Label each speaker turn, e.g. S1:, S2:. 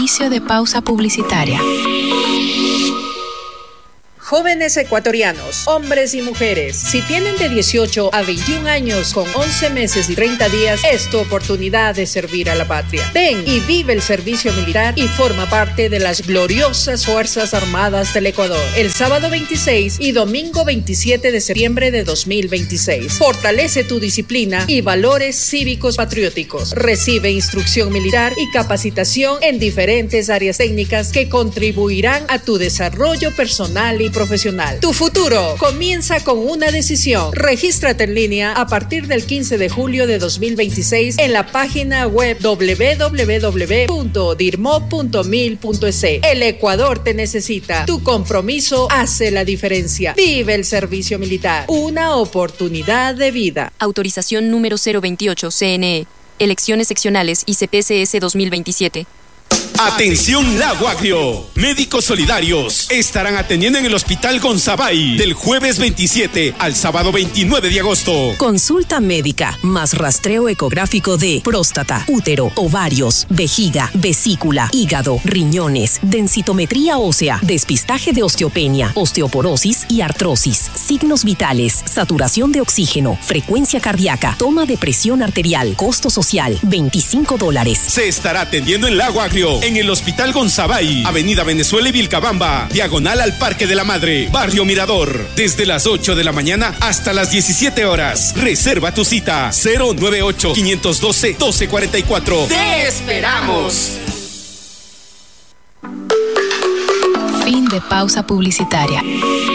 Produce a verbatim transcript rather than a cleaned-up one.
S1: Inicio de pausa publicitaria.
S2: Jóvenes ecuatorianos, hombres y mujeres, si tienen de dieciocho a veintiún años con once meses y treinta días, es tu oportunidad de servir a la patria. Ven y vive el servicio militar y forma parte de las gloriosas Fuerzas Armadas del Ecuador. El sábado veintiséis y domingo veintisiete de septiembre de dos mil veintiséis. Fortalece tu disciplina y valores cívicos patrióticos. Recibe instrucción militar y capacitación en diferentes áreas técnicas que contribuirán a tu desarrollo personal y profesional. Tu futuro comienza con una decisión. Regístrate en línea a partir del quince de julio de dos mil veintiséis en la página web doble u doble u doble u punto dirmo punto mil punto es. El Ecuador te necesita. Tu compromiso hace la diferencia. Vive el servicio militar. Una oportunidad de vida.
S3: Autorización número cero veintiocho C N E. Elecciones seccionales I C P C S dos mil veintisiete.
S4: Atención Lago Agrio, médicos solidarios estarán atendiendo en el Hospital Gonzabay del jueves veintisiete al sábado veintinueve de agosto.
S5: Consulta médica más rastreo ecográfico de próstata, útero, ovarios, vejiga, vesícula, hígado, riñones, densitometría ósea, despistaje de osteopenia, osteoporosis y artrosis, signos vitales, saturación de oxígeno, frecuencia cardíaca, toma de presión arterial, costo social veinticinco dólares.
S4: Se estará atendiendo en Lago Agrio, en el Hospital Gonzabay, Avenida Venezuela y Vilcabamba, diagonal al Parque de la Madre, Barrio Mirador, desde las ocho de la mañana hasta las diecisiete horas. Reserva tu cita cero nueve ocho, cinco uno dos, uno dos cuatro cuatro.
S6: ¡Te esperamos!
S1: Fin de pausa publicitaria.